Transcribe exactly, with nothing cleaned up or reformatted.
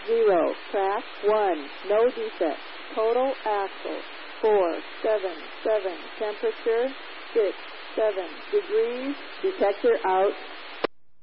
zero. Crash one. No defect. Total axle four, seven, seven. Temperature six, seven degrees. Detector out.